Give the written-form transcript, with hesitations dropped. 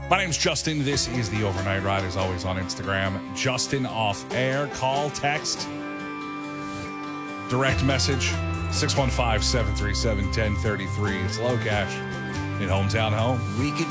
My name's Justin. This is the Overnight Ride, as always, on Instagram. Justin Off Air. Call, text, direct message, 615-737-1033. It's Low Cash in Hometown Home. We could